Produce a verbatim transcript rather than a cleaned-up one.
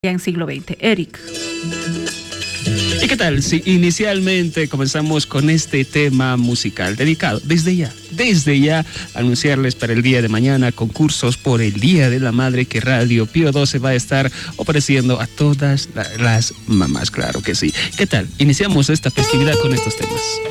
en siglo veinte. Eric. ¿Y qué tal si inicialmente comenzamos con este tema musical dedicado desde ya, desde ya anunciarles para el día de mañana concursos por el Día de la Madre que Radio Pío doce va a estar ofreciendo a todas la, las mamás, claro que sí. ¿Qué tal? Iniciamos esta festividad con estos temas.